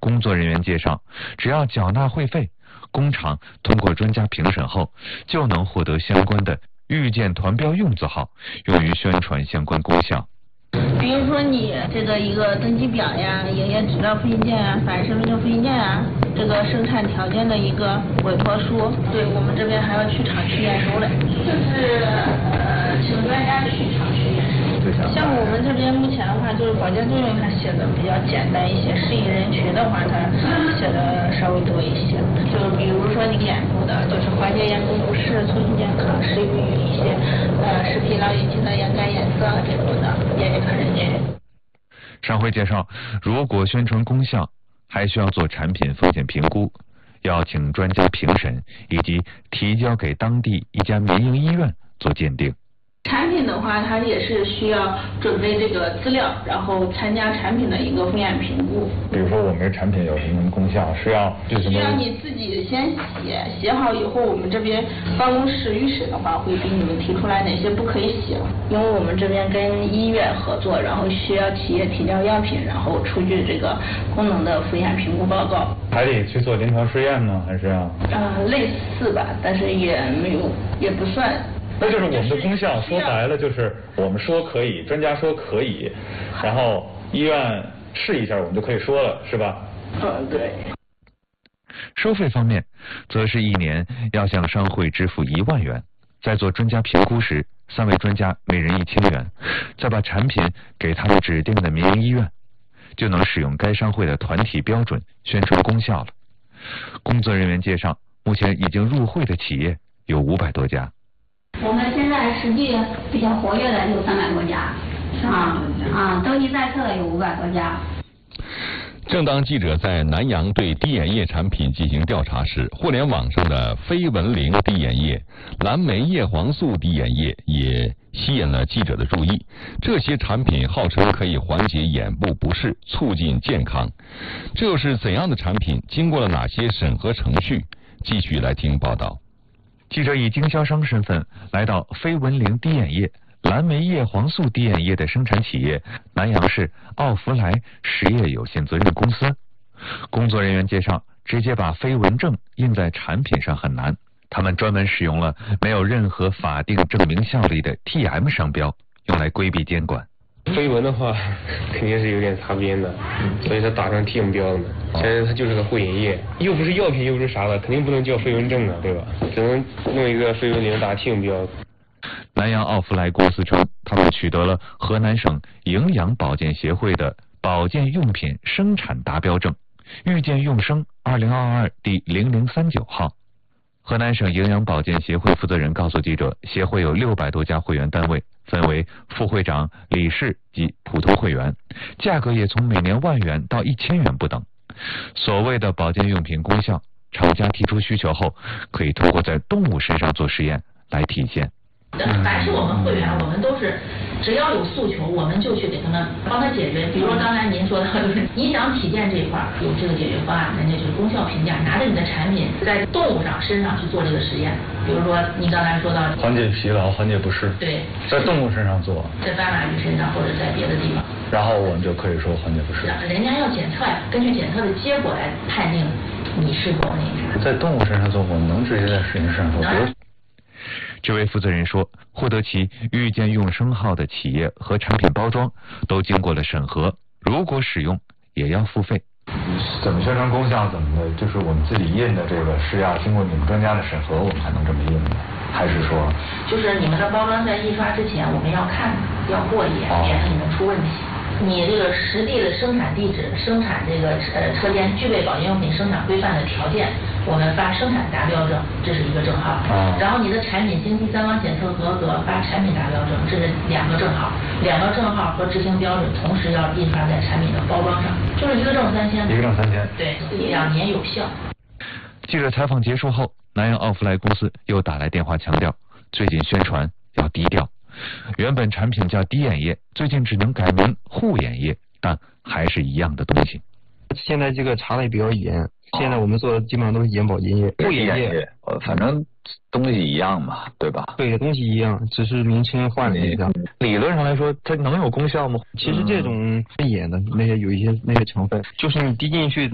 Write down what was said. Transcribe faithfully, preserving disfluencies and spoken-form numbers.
工作人员介绍，只要缴纳会费，工厂通过专家评审后，就能获得相关的预见团标用字号，用于宣传相关功效。 比如说你这个一个登记表呀、营业执照复印件呀、法人身份证复印件呀，这个生产条件的一个委托书，对我们这边还要去厂去验收的，就是呃请专家去厂去验收。像我们这边目前的话，就是保健作用它写的比较简单一些，适应人群的话，它写的稍微多一些。就比如说你眼部的，就是缓解眼部不适、促进健康，适用于一些呃视疲劳引起的眼干眼涩这种的眼睑科人群。 上回介绍，如果宣传功效，还需要做产品风险评估，要请专家评审，以及提交给当地一家民营医院做鉴定。 产品的话，它也是需要准备这个资料，然后参加产品的一个风险评估。 比如说我们这产品有什么功效，是要就是需要你自己先写，写好以后，我们这边办公室预审的话，会给你们提出来哪些不可以写，因为我们这边跟医院合作，然后需要企业提交样品，然后出具这个功能的风险评估报告。 还得去做临床试验吗？还是要？ 呃，类似吧，但是也没有，也不算。 那就是我们的功效，说白了就是我们说可以，专家说可以，然后医院试一下，我们就可以说了，是吧？ 嗯，对。 收费方面，则是一年要向商会支付一万元，在做专家评估时，三位专家每人一千元，再把产品给他们指定的民营医院，就能使用该商会的团体标准宣传功效了。工作人员介绍，目前已经入会的企业有五百多家。 我们现在实际比较活跃的有三百多家，啊啊，登记在册的有五百多家。 正当记者在南阳对滴眼液产品进行调查时，互联网上的非文灵滴眼液、蓝莓叶黄素滴眼液也吸引了记者的注意。这些产品号称可以缓解眼部不适，促进健康。这又是怎样的产品？经过了哪些审核程序？继续来听报道。 记者以经销商身份来到非文灵滴眼液、蓝莓叶黄素滴眼液的生产企业南阳市奥弗莱实业有限责任公司。工作人员介绍，直接把非文证印在产品上很难，他们专门使用了没有任何法定证明效力的 T M 商标，用来规避监管。 非文的话肯定是有点擦边的，所以它打上 T M 标的嘛。现在它就是个护眼液，又不是药品，又不是啥的，肯定不能叫非文证啊，对吧？只能弄一个非文灵打 T M 标。 南阳奥弗莱公司称，他们取得了河南省营养保健协会的保健用品生产达标证，预见用生二零二二第零零三九号。河南省营养保健协会负责人告诉记者，协会有六百多家会员单位，分为副会长、理事及普通会员，价格也从每年万元到一千元不等。所谓的保健用品功效，厂家提出需求后，可以通过在动物身上做实验来体现。 凡是我们会员，我们都是只要有诉求，我们就去给他们帮他解决。比如说刚才您说的，就是影响体健这一块有这个解决方案，人家就是功效评价，拿着你的产品在动物上身上去做这个实验。比如说你刚才说到缓解疲劳、缓解不适， 对， 在动物身上做， 在斑马鱼身上或者在别的地方， 然后我们就可以说缓解不适。 人家要检测呀，根据检测的结果来判定你是否那啥。 在动物身上做，我们能直接在实验室上做。 这位负责人说，获得其预见用生号的企业和产品包装都经过了审核，如果使用也要付费。 怎么宣传功效怎么的，就是我们自己印的这个是要经过你们专家的审核，我们才能这么印的，还是说？ 就是你们的包装在印刷之前，我们要看，要过眼，免得你们出问题。你这个实地的生产地址、生产这个呃车间具备保健用品生产规范的条件，我们发生产达标证，这是一个证号。 嗯、 然后你的产品经济三方检测合格，发产品达标证，这是两个证号。两个证号和执行标准同时要印刷在产品的包装上，就是一个证三千。 一个证三千。 对，两年有效。 记者采访结束后，南阳奥弗莱公司又打来电话强调，最近宣传要低调。原本产品叫滴眼液，最近只能改名护眼液，但还是一样的东西。 现在这个查的也比较严，现在我们做的基本上都是眼保健液、护眼液， 呃，反正东西一样嘛，对吧？ 对，东西一样，只是名称换了一下。 理论上来说，它能有功效吗？ 其实这种演的那些有一些那些成分，就是你滴进去。